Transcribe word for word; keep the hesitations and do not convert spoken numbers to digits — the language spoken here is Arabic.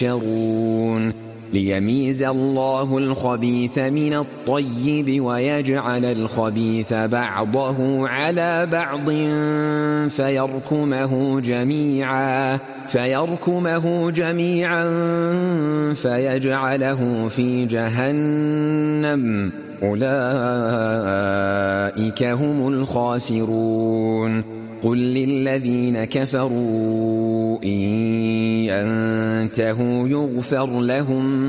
يحشرون ليميز الله الخبيث من الطيب ويجعل الخبيث بعضه على بعض فيركمه جميعا فيركمه جميعا فيجعله في جهنم أولئك هم الخاسرون قل للذين كفروا إن ينتهوا يغفر لهم